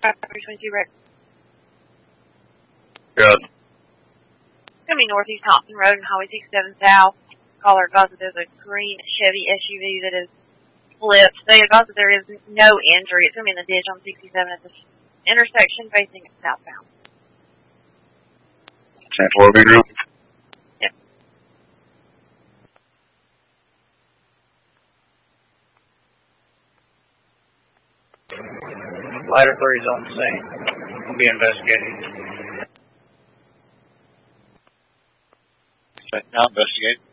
322 Rex. Good. It's going to be Northeast Thompson Road and Highway 67 South. Caller advised that there's a green Chevy SUV that is flipped. They advised that there is no injury. It's going to be in the ditch on 67 at the intersection facing southbound. 10-4 B group. Yep. Ladder 3 is on the scene. Will be investigating. Okay, now investigate.